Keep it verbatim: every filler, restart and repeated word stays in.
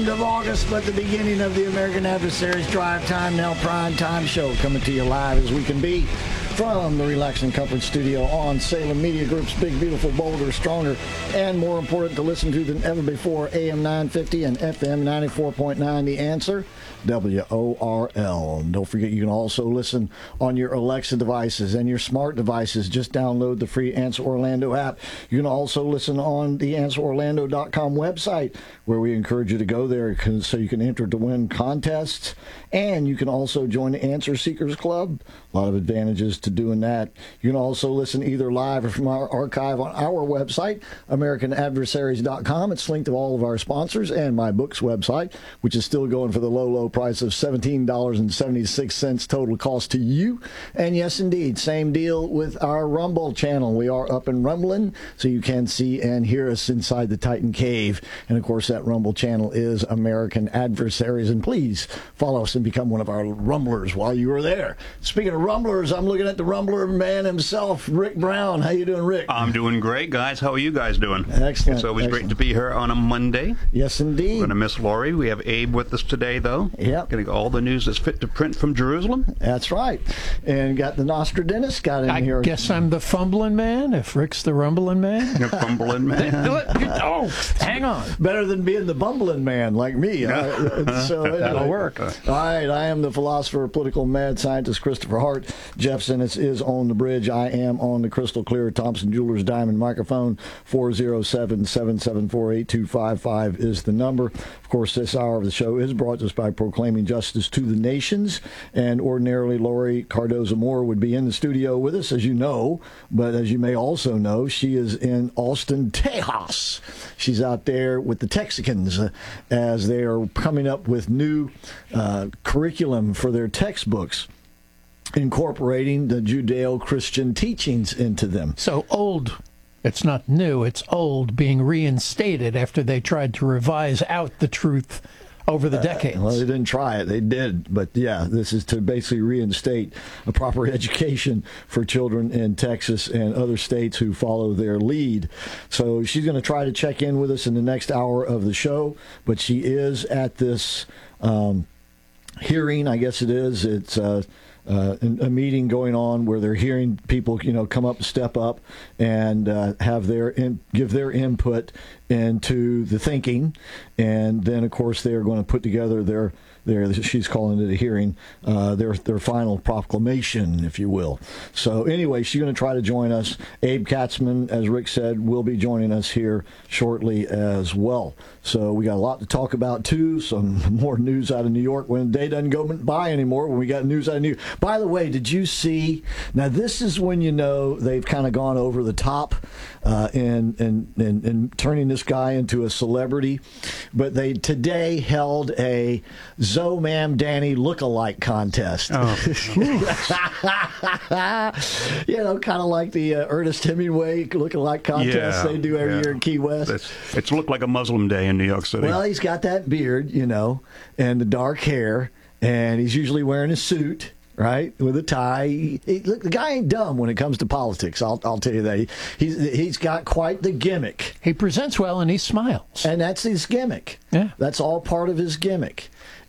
Of August, but the beginning of the American Adversaries Drive Time Now Prime Time Show, coming to you live as we can be from the Relax and Comfort Studio on Salem Media Group's big, beautiful, bolder, stronger, and more important to listen to than ever before, A M nine fifty and F M ninety-four point nine, The Answer, W O R L. And don't forget, you can also listen on your Alexa devices and your smart devices. Just download the free Answer Orlando app. You can also listen on the answer orlando dot com website, where we encourage you to go there so you can enter to win contests. And you can also join the Answer Seekers Club. A lot of advantages to doing that. You can also listen either live or from our archive on our website, american adversaries dot com. It's linked to all of our sponsors and my book's website, which is still going for the low, low price of seventeen dollars and seventy-six cents total cost to you. And yes, indeed, same deal with our Rumble channel. We are up and rumbling, so you can see and hear us inside the Titan Cave. And, of course, that Rumble channel is American Adversaries. And please follow us and become one of our Rumblers while you are there. Speaking of Rumblers, I'm looking at the Rumbler man himself, Rick Brown. How you doing, Rick? I'm doing great, guys. How are you guys doing? Excellent. It's always excellent. great to be here on a Monday. Yes, indeed. We're going to miss Lori. We have Abe with us today, though. Yep. Getting all the news that's fit to print from Jerusalem. That's right. And got the Nostradamus got in I here. I guess I'm the fumbling man, if Rick's the rumbling man. You're fumbling, man. Oh, hang on. Better than being the bumbling man like me. Uh, so anyway. That'll work. All right, I am the philosopher, political mad scientist, Christopher Hart. Jeff Sinnott is on the bridge. I am on the crystal clear Thompson Jewelers Diamond microphone. four oh seven, seven seven four, eight two five five is the number. Of course, this hour of the show is brought to us by Proclaiming Justice to the Nations. And ordinarily, Lori Cardoza-Moore would be in the studio with us, as you know. But as you may also know, she is in Austin, Texas. She's out there with the Texicans uh, as they are coming up with new uh, curriculum for their textbooks, incorporating the Judeo-Christian teachings into them. So old, it's not new, it's old, being reinstated after they tried to revise out the truth over the decades. Uh, well, they didn't try it. They did. But, yeah, this is to basically reinstate a proper education for children in Texas and other states who follow their lead. So she's going to try to check in with us in the next hour of the show. But she is at this um, hearing, I guess it is. It's uh, uh, a meeting going on where they're hearing people, you know, come up, step up, and uh, have their in, give their input into the thinking. And then, of course, they are going to put together their, their she's calling it a hearing, uh, their their final proclamation, if you will. So anyway, she's going to try to join us. Abe Katzman, as Rick said, will be joining us here shortly as well. So we got a lot to talk about, too. Some more news out of New York when the day doesn't go by anymore, when we got news out of New York. By the way, did you see, now this is when you know they've kind of gone over the top uh, in, in, in, in turning this guy into a celebrity. But they today held a Zoe Ma'am Danny look-alike contest. Oh. You know, kind of like the uh, Ernest Hemingway look-alike contest Yeah, they do every yeah. year in Key West. It's, it's looked like a Muslim day in New York City. Well, he's got that beard, you know, and the dark hair, and he's usually wearing a suit, right, with a tie. He, he, look, the guy ain't dumb when it comes to politics. I'll I'll tell you that. He, he's he's got quite the gimmick, He presents well and he smiles. and that's his gimmick. Yeah. That's all part of his gimmick.